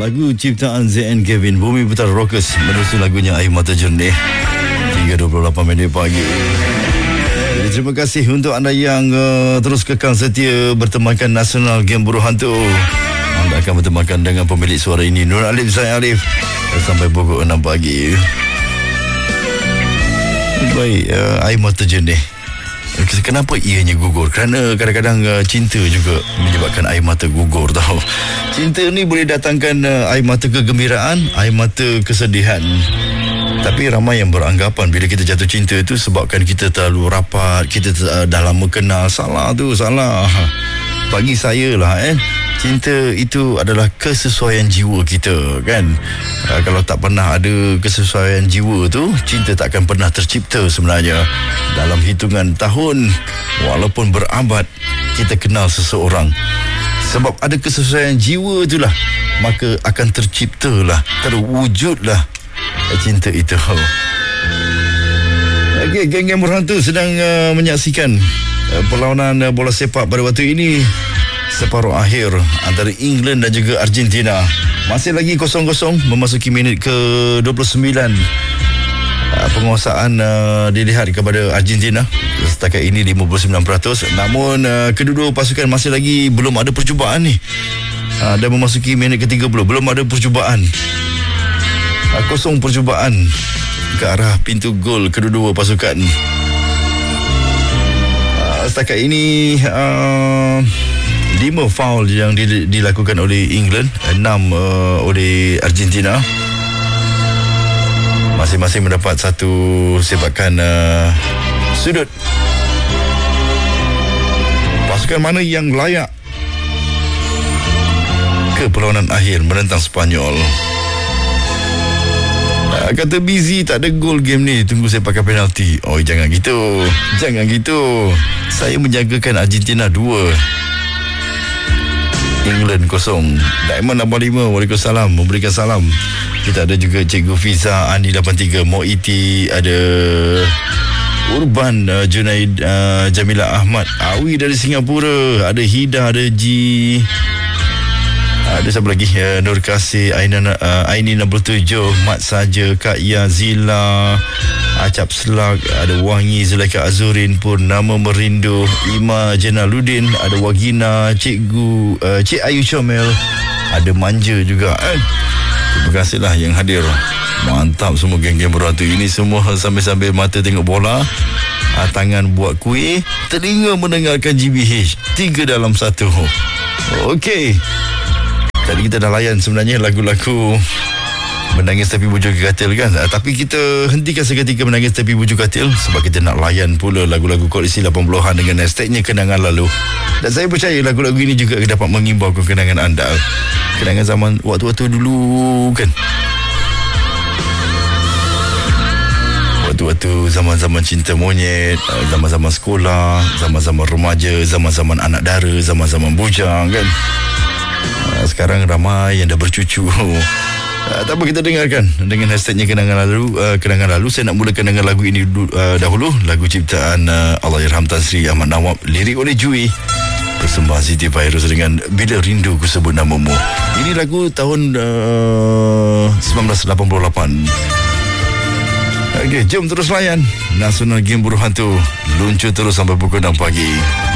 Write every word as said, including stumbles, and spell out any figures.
lagu ciptaan Z N Kevin, Bumi Putar Rockers, menerusi lagunya Air Mata Jernih. tiga dua puluh lapan minit pagi. Jadi, terima kasih untuk anda yang uh, terus kekal setia bertemankan Nasional Game Buruh Hantu. Anda akan bertemankan dengan pemilik suara ini, Nur Alif Zain Alif, sampai pukul enam pagi. Baik, uh, Air Mata Jernih. Kenapa ianya gugur? Kerana kadang-kadang uh, cinta juga menyebabkan air mata gugur, tahu. Cinta ni boleh datangkan uh, air mata kegembiraan, air mata kesedihan. Tapi ramai yang beranggapan bila kita jatuh cinta itu sebabkan kita terlalu rapat, kita uh, dah lama kenal. Salah tu, salah. Bagi saya lah eh, cinta itu adalah kesesuaian jiwa kita, kan. Uh, kalau tak pernah ada kesesuaian jiwa tu, cinta tak akan pernah tercipta sebenarnya. Dalam hitungan tahun, walaupun berabad, kita kenal seseorang. Sebab ada kesesuaian jiwa itulah, maka akan terciptalah, terwujudlah cinta itu. Okey, geng-geng berhantu sedang uh, menyaksikan uh, perlawanan uh, bola sepak pada waktu ini, separuh akhir antara England dan juga Argentina. Masih lagi kosong kosong, memasuki minit ke dua puluh sembilan. Uh, penguasaan uh, dilihat kepada Argentina setakat ini lima puluh sembilan peratus. Namun uh, kedua-dua pasukan masih lagi belum ada percubaan ni. Uh, dan memasuki minit ke tiga puluh, belum ada percubaan. Uh, kosong percubaan ke arah pintu gol kedua-dua pasukan. Uh, setakat ini uh, lima faul yang dilakukan oleh England, enam uh, oleh Argentina. Masing-masing mendapat satu sepakan uh, sudut. Pasukan mana yang layak ke perlawanan akhir menentang Sepanyol? Uh, kata Busy, tak ada gol game ni, tunggu saya pakai penalti. Oh, jangan gitu, jangan gitu. Saya menjagakan Argentina dua, England kosong. Diamond lapan lima, Waalaikumsalam, memberikan salam. Kita ada juga Cikgu Fiza, Andi lapan tiga, Moiti, ada Urban, uh, Junaid, uh, Jamila Ahmad, Awi dari Singapura, ada Hida, ada G, ada siapa lagi, uh, Nur Kasih, Aina, uh, Aini enam puluh tujuh, Mat Saja, Kak Yazila, Acap Selak, ada Wangi, Zulaika Azurin, Purnama Merindu, Ima Jenaludin, ada Wagina, Cikgu, uh, Cik Ayu Comel, ada Manja juga. Eh. Terima kasihlah yang hadir. Mantap semua geng-geng berhantu ini. Semua sambil-sambil mata tengok bola, tangan buat kuih, telinga mendengarkan G B H. Tiga dalam satu. Okey, tadi kita dah layan sebenarnya lagu-lagu Menangis Tepi Bujur Katil, kan. Tapi kita hentikan seketika Menangis Tepi Bujur Katil sebab kita nak layan pula lagu-lagu koleksi lapan puluhan dengan hashtagnya Kenangan Lalu. Dan saya percaya lagu-lagu ini juga dapat mengimbaukan kenangan anda, kenangan zaman waktu-waktu dulu, kan. Waktu-waktu zaman-zaman cinta monyet, zaman-zaman sekolah, zaman-zaman remaja, zaman-zaman anak dara, zaman-zaman bujang, kan. Sekarang ramai yang dah bercucu. Uh, tak apa, kita dengarkan dengan hashtagnya Kenangan Lalu. uh, Kenangan Lalu. Saya nak mulakan dengan lagu ini uh, dahulu. Lagu ciptaan uh, Allahyarham Tan Sri Ahmad Nawab, lirik oleh Jui, persembahan Siti Fairuz dengan Bila Rindu Ku Sebut Namamu. Ini lagu tahun uh, sembilan belas lapan puluh lapan. Okey, jom terus layan Nasional Game Buruh Hantu. Luncur terus sampai pukul enam pagi.